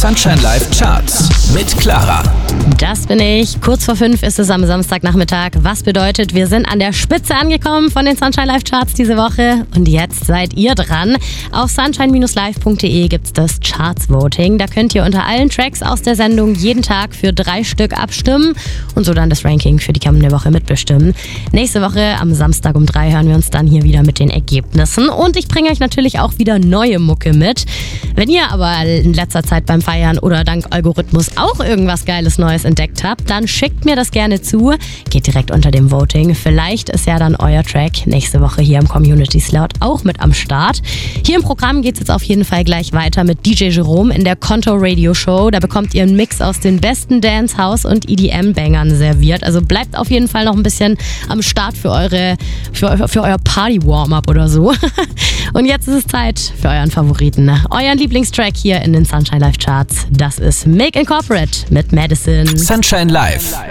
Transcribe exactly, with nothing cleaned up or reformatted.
Sunshine Live Charts mit Clara. Das bin ich. Kurz vor fünf ist es am Samstagnachmittag. Was bedeutet, wir sind an der Spitze angekommen von den Sunshine Live Charts diese Woche. Und jetzt seid ihr dran. Auf sunshine live punkt de gibt's das Charts Voting. Da könnt ihr unter allen Tracks aus der Sendung jeden Tag für drei Stück abstimmen und so dann das Ranking für die kommende Woche mitbestimmen. Nächste Woche am Samstag um drei hören wir uns dann hier wieder mit den Ergebnissen. Und ich bringe euch natürlich auch wieder neue Mucke mit. Wenn ihr aber in letzter Zeit beim Feiern oder dank Algorithmus auch irgendwas Geiles Neues entdeckt habt, dann schickt mir das gerne zu. Geht direkt unter dem Voting. Vielleicht ist ja dann euer Track nächste Woche hier im Community Slot auch mit am Start. Hier im Programm geht es jetzt auf jeden Fall gleich weiter mit D J Jerome in der Konto Radio Show. Da bekommt ihr einen Mix aus den besten Dance, House und E D M-Bangern serviert. Also bleibt auf jeden Fall noch ein bisschen am Start für eure für, für euer Party-Warm-Up oder so. Und jetzt ist es Zeit für euren Favoriten. Euren Lieblingstrack hier in den Sunshine Live Charts. Das ist Make Incorporate mit Madison. Sunshine Live